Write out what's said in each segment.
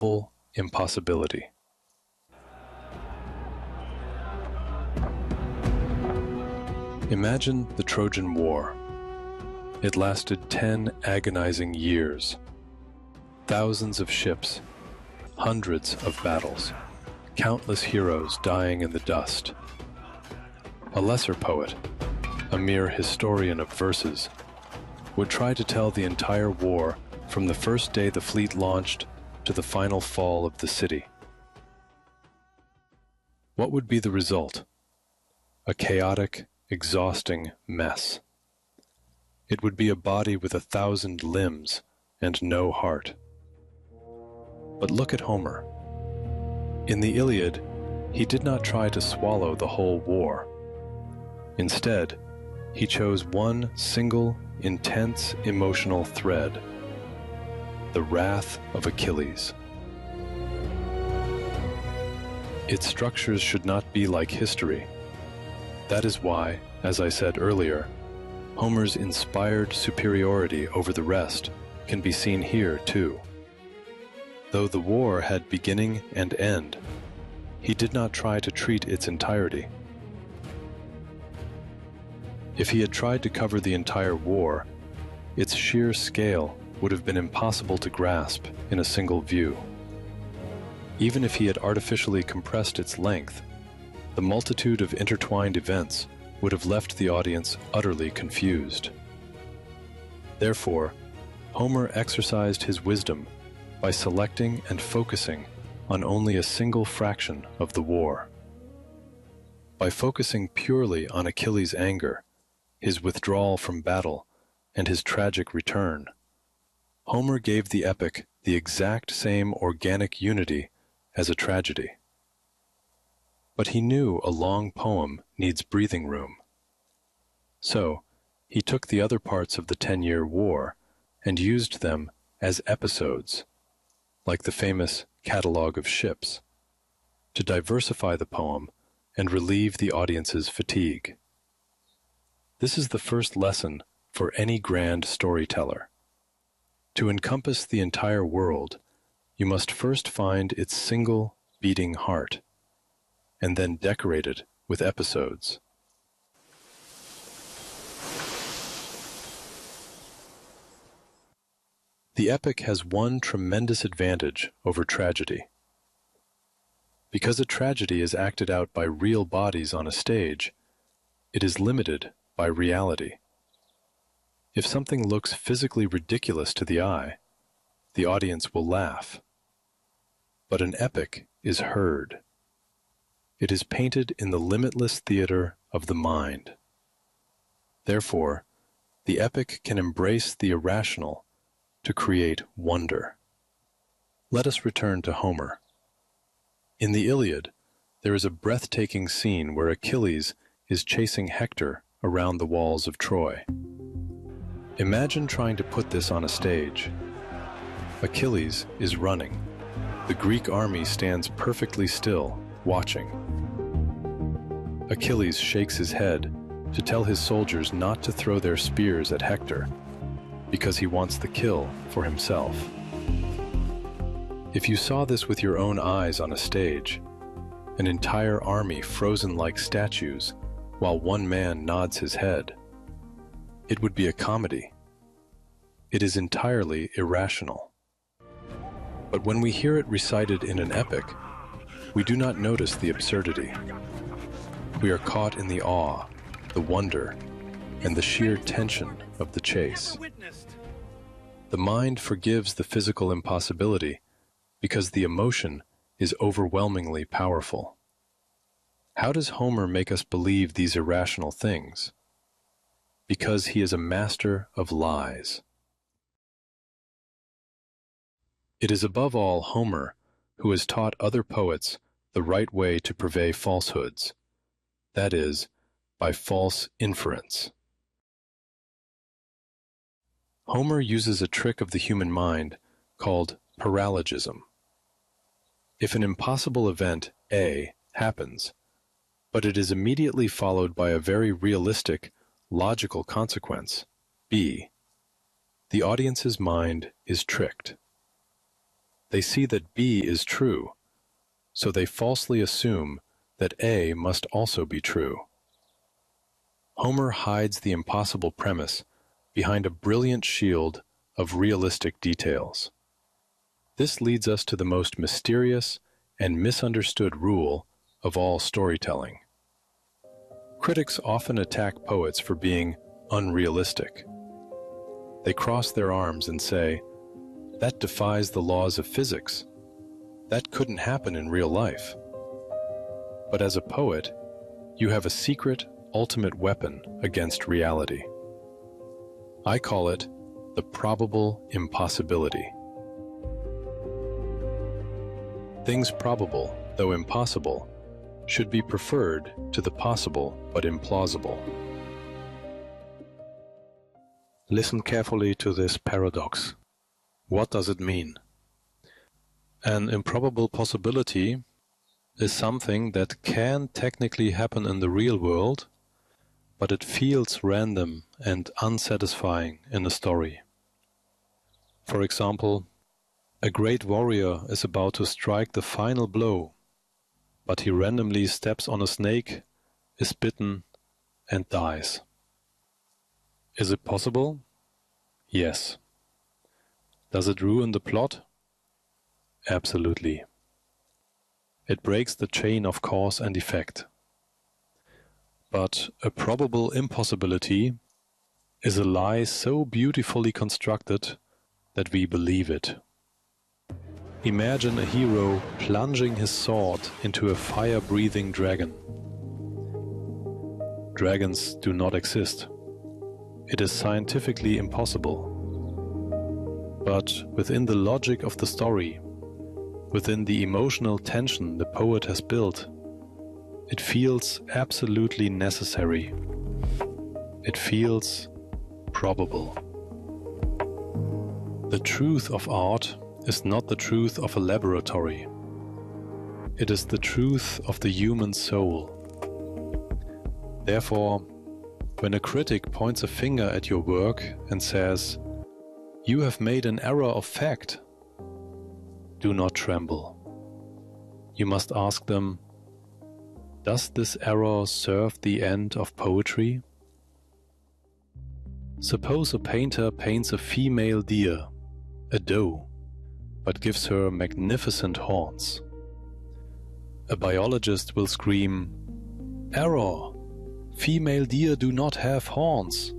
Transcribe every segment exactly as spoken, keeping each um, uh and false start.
impossibility. Imagine the Trojan War. It lasted ten agonizing years. Thousands of ships, hundreds of battles, countless heroes dying in the dust. A lesser poet, a mere historian of verses, would try to tell the entire war from the first day the fleet launched to the final fall of the city. What would be the result? A chaotic, exhausting mess. It would be a body with a thousand limbs and no heart. But look at Homer. In the Iliad, he did not try to swallow the whole war. Instead, he chose one single, intense emotional thread: the wrath of Achilles. Its structures should not be like history. That is why, as I said earlier, Homer's inspired superiority over the rest can be seen here too. Though the war had beginning and end, he did not try to treat its entirety. If he had tried to cover the entire war, its sheer scale would have been impossible to grasp in a single view. Even if he had artificially compressed its length, the multitude of intertwined events would have left the audience utterly confused. Therefore, Homer exercised his wisdom by selecting and focusing on only a single fraction of the war. By focusing purely on Achilles' anger, his withdrawal from battle, and his tragic return, Homer gave the epic the exact same organic unity as a tragedy. But he knew a long poem needs breathing room. So, he took the other parts of the Ten-Year War and used them as episodes, like the famous Catalogue of Ships, to diversify the poem and relieve the audience's fatigue. This is the first lesson for any grand storyteller. To encompass the entire world, you must first find its single beating heart, and then decorate it with episodes. The epic has one tremendous advantage over tragedy. Because a tragedy is acted out by real bodies on a stage, it is limited by reality. If something looks physically ridiculous to the eye, the audience will laugh. But an epic is heard. It is painted in the limitless theater of the mind. Therefore, the epic can embrace the irrational to create wonder. Let us return to Homer. In the Iliad, there is a breathtaking scene where Achilles is chasing Hector around the walls of Troy. Imagine trying to put this on a stage. Achilles is running. The Greek army stands perfectly still, watching. Achilles shakes his head to tell his soldiers not to throw their spears at Hector, because he wants the kill for himself. If you saw this with your own eyes on a stage, an entire army frozen like statues while one man nods his head, it would be a comedy. It is entirely irrational. But when we hear it recited in an epic, we do not notice the absurdity. We are caught in the awe, the wonder, and the sheer tension of the chase. The mind forgives the physical impossibility because the emotion is overwhelmingly powerful. How does Homer make us believe these irrational things? Because he is a master of lies. It is above all Homer who has taught other poets the right way to purvey falsehoods, that is, by false inference. Homer uses a trick of the human mind called paralogism. If an impossible event, A, happens, but it is immediately followed by a very realistic, logical consequence, B, the audience's mind is tricked. They see that B is true, so they falsely assume that A must also be true. Homer hides the impossible premise behind a brilliant shield of realistic details. This leads us to the most mysterious and misunderstood rule of all storytelling. Critics often attack poets for being unrealistic. They cross their arms and say, "That defies the laws of physics. That couldn't happen in real life." But as a poet, you have a secret, ultimate weapon against reality. I call it the probable impossibility. Things probable, though impossible, should be preferred to the possible but implausible. Listen carefully to this paradox. What does it mean? An improbable possibility is something that can technically happen in the real world, but it feels random and unsatisfying in a story. For example, a great warrior is about to strike the final blow, but he randomly steps on a snake, is bitten, and dies. Is it possible? Yes. Does it ruin the plot? Absolutely. It breaks the chain of cause and effect. But a probable impossibility is a lie so beautifully constructed that we believe it. Imagine a hero plunging his sword into a fire-breathing dragon. Dragons do not exist. It is scientifically impossible. But within the logic of the story, within the emotional tension the poet has built, it feels absolutely necessary. It feels probable. The truth of art is not the truth of a laboratory. It is the truth of the human soul. Therefore, when a critic points a finger at your work and says, "You have made an error of fact," do not tremble. You must ask them, does this error serve the end of poetry? Suppose a painter paints a female deer, a doe, but gives her magnificent horns. A biologist will scream, "Error! Female deer do not have horns."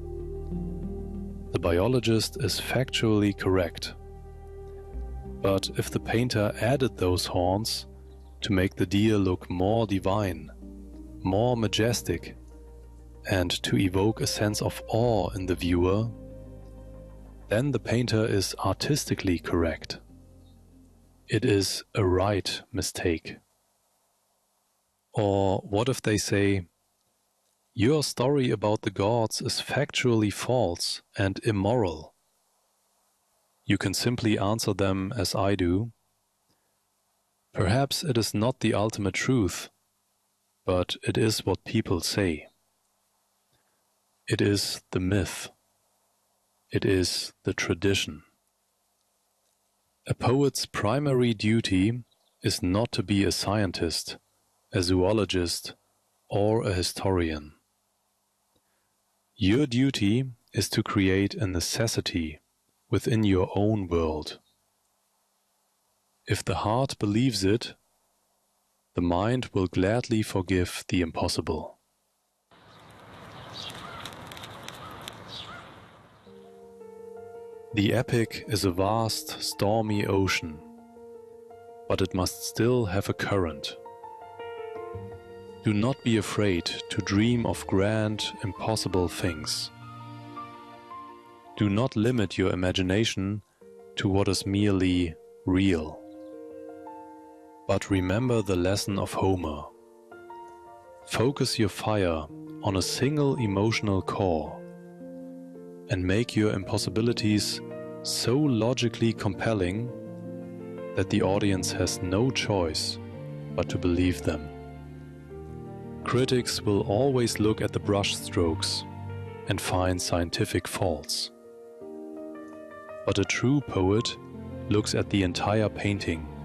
The biologist is factually correct. But if the painter added those horns to make the deer look more divine, more majestic, and to evoke a sense of awe in the viewer, then the painter is artistically correct. It is a right mistake. Or what if they say, "Your story about the gods is factually false and immoral"? You can simply answer them as I do. Perhaps it is not the ultimate truth, but it is what people say. It is the myth. It is the tradition. A poet's primary duty is not to be a scientist, a zoologist, or a historian. Your duty is to create a necessity within your own world. If the heart believes it, the mind will gladly forgive the impossible. The epic is a vast, stormy ocean, but it must still have a current. Do not be afraid to dream of grand, impossible things. Do not limit your imagination to what is merely real. But remember the lesson of Homer. Focus your fire on a single emotional core and make your impossibilities so logically compelling that the audience has no choice but to believe them. Critics will always look at the brushstrokes and find scientific faults. But a true poet looks at the entire painting